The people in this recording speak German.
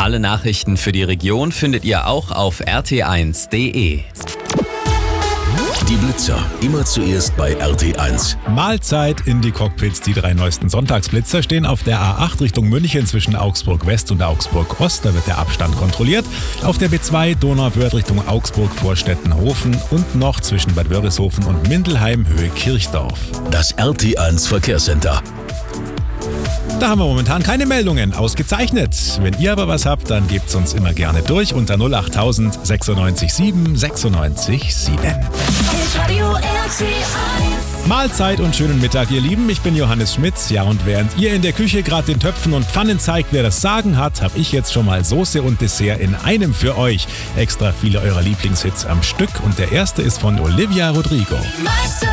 Alle Nachrichten für die Region findet ihr auch auf rt1.de. Die Blitzer, immer zuerst bei RT1. Mahlzeit in die Cockpits. Die 3 neuesten Sonntagsblitzer stehen auf der A8 Richtung München zwischen Augsburg West und Augsburg Ost. Da wird der Abstand kontrolliert. Auf der B2 Donauwörth Richtung Augsburg vor Stettenhofen und noch zwischen Bad Wörishofen und Mindelheim Höhe Kirchdorf. Das RT1 Verkehrscenter. Da haben wir momentan keine Meldungen. Ausgezeichnet. Wenn ihr aber was habt, dann gebt's uns immer gerne durch unter 08000 96 7 96 7. Mahlzeit und schönen Mittag, ihr Lieben. Ich bin Johannes Schmitz. Ja, und während ihr in der Küche gerade den Töpfen und Pfannen zeigt, wer das Sagen hat, habe ich jetzt schon mal Soße und Dessert in einem für euch. Extra viele eurer Lieblingshits am Stück. Und der erste ist von Olivia Rodrigo.